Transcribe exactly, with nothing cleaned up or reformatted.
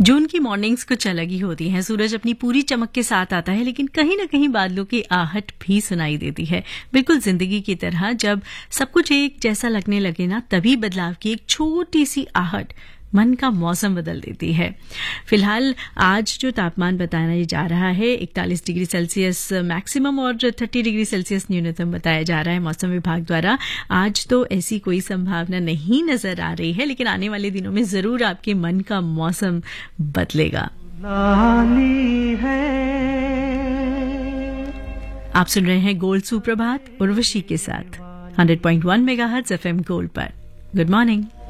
जून की मॉर्निंग्स कुछ अलग ही होती हैं। सूरज अपनी पूरी चमक के साथ आता है, लेकिन कहीं ना कहीं बादलों की आहट भी सुनाई देती है। बिल्कुल जिंदगी की तरह जब सब कुछ एक जैसा लगने लगे ना, तभी बदलाव की एक छोटी सी आहट मन का मौसम बदल देती है। फिलहाल आज जो तापमान बताया जा रहा है इकतालीस डिग्री सेल्सियस मैक्सिमम और तीस डिग्री सेल्सियस न्यूनतम बताया जा रहा है मौसम विभाग द्वारा। आज तो ऐसी कोई संभावना नहीं नजर आ रही है, लेकिन आने वाले दिनों में जरूर आपके मन का मौसम बदलेगा। आप सुन रहे हैं गोल्ड सुप्रभात उर्वशी के साथ hundred point one megahertz FM gold पर। Good morning.